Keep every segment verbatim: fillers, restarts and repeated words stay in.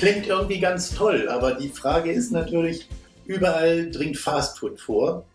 klingt irgendwie ganz toll, aber die Frage ist natürlich, überall dringt Fastfood vor.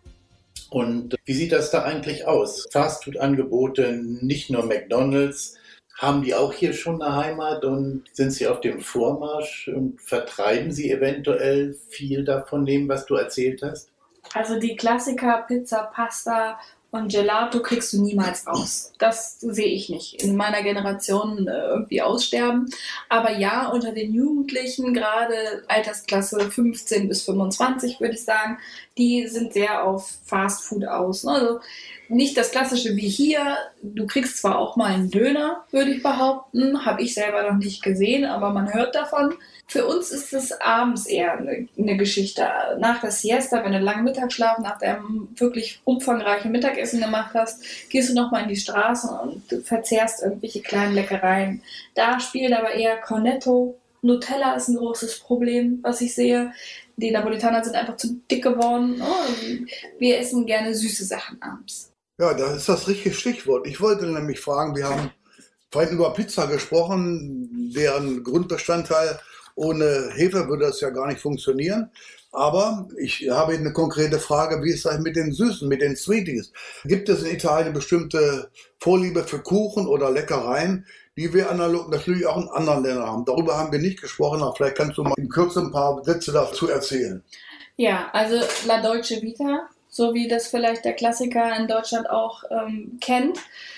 Und wie sieht das da eigentlich aus? Fastfood-Angebote, nicht nur McDonald's, haben die auch hier schon eine Heimat und sind sie auf dem Vormarsch und vertreiben sie eventuell viel davon dem, was du erzählt hast? Also die Klassiker Pizza, Pasta und Gelato kriegst du niemals raus. Das sehe ich nicht. In meiner Generation äh, irgendwie aussterben. Aber ja, unter den Jugendlichen, gerade Altersklasse fünfzehn bis fünfundzwanzig, würde ich sagen, die sind sehr auf Fast Food aus. Ne? Also nicht das Klassische wie hier. Du kriegst zwar auch mal einen Döner, würde ich behaupten. Habe ich selber noch nicht gesehen, aber man hört davon. Für uns ist es abends eher eine, eine Geschichte. Nach der Siesta, wenn du einen langen Mittagsschlaf nach deinem wirklich umfangreichen Mittagessen gemacht hast, gehst du nochmal in die Straße und du verzehrst irgendwelche kleinen Leckereien. Da spielen aber eher Cornetto. Nutella ist ein großes Problem, was ich sehe. Die Napolitaner sind einfach zu dick geworden. Oh, wir essen gerne süße Sachen abends. Ja, das ist das richtige Stichwort. Ich wollte nämlich fragen, wir haben vorhin über Pizza gesprochen, deren Grundbestandteil ohne Hefe würde das ja gar nicht funktionieren. Aber ich habe eine konkrete Frage, wie ist das mit den Süßen, mit den Sweeties? Gibt es in Italien bestimmte Vorliebe für Kuchen oder Leckereien, die wir analog natürlich auch in anderen Ländern haben? Darüber haben wir nicht gesprochen, aber vielleicht kannst du mal in Kürze ein paar Sätze dazu erzählen. Ja, also La Dolce Vita, so wie das vielleicht der Klassiker in Deutschland auch ähm, kennt,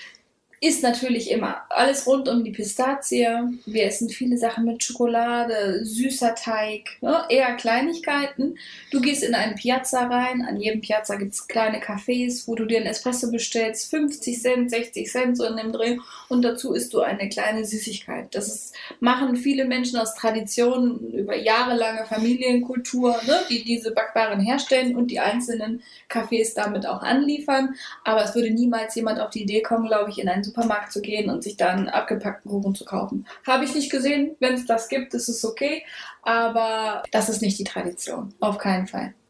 ist natürlich immer alles rund um die Pistazie. Wir essen viele Sachen mit Schokolade, süßer Teig, ne? Eher Kleinigkeiten. Du gehst in einen Piazza rein. An jedem Piazza gibt es kleine Cafés, wo du dir einen Espresso bestellst. fünfzig Cent, sechzig Cent so in dem Dreh. Und dazu isst du eine kleine Süßigkeit. Das ist, machen viele Menschen aus Tradition über jahrelange Familienkultur, ne? Die diese Backwaren herstellen und die einzelnen Cafés damit auch anliefern. Aber es würde niemals jemand auf die Idee kommen, glaube ich, in einen Supermarkt zu gehen und sich dann abgepackten Kuchen zu kaufen. Habe ich nicht gesehen. Wenn es das gibt, ist es okay. Aber das ist nicht die Tradition. Auf keinen Fall.